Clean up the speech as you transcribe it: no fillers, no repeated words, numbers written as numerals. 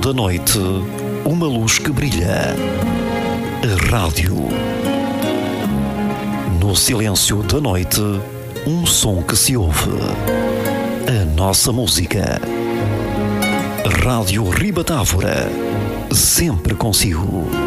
da noite, uma luz que brilha. A rádio. No silêncio da noite, um som que se ouve. A nossa música. Rádio Ribatávora. Sempre consigo.